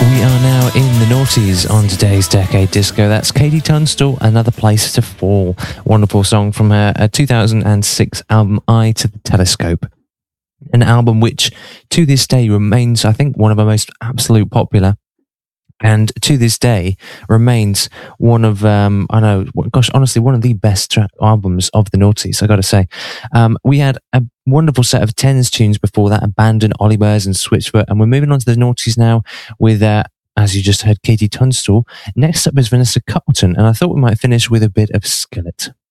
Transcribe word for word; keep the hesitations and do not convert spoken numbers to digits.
We are now in the noughties on today's Decade Disco. That's Katie Tunstall, Another Place to Fall. Wonderful song from her uh, two thousand six album Eye to the Telescope. An album which to this day remains, I think, one of her most absolute popular. And to this day remains one of, um, I know, gosh, honestly, one of the best tra- albums of the noughties, I got to say. Um, we had a wonderful set of tens tunes before that, Abandon, Ollie Murs and Switchfoot. And we're moving on to the noughties now with, uh, as you just heard, Katie Tunstall. Next up is Vanessa Carlton. And I thought we might finish with a bit of Skillet.